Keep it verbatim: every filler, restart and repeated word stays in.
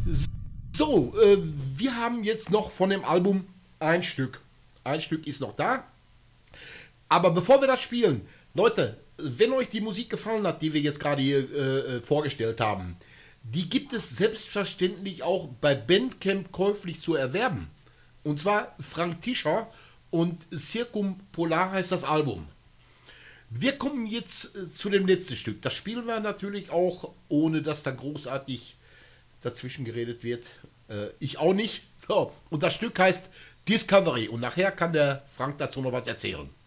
So, äh, wir haben jetzt noch von dem Album ein Stück. Ein Stück ist noch da. Aber bevor wir das spielen, Leute, wenn euch die Musik gefallen hat, die wir jetzt gerade hier äh, vorgestellt haben, die gibt es selbstverständlich auch bei Bandcamp käuflich zu erwerben. Und zwar Frank Tischer und Circumpolar heißt das Album. Wir kommen jetzt äh, zu dem letzten Stück. Das spielen wir natürlich auch, ohne dass da großartig dazwischen geredet wird. Äh, ich auch nicht. So, und das Stück heißt Discovery. Und nachher kann der Frank dazu noch was erzählen.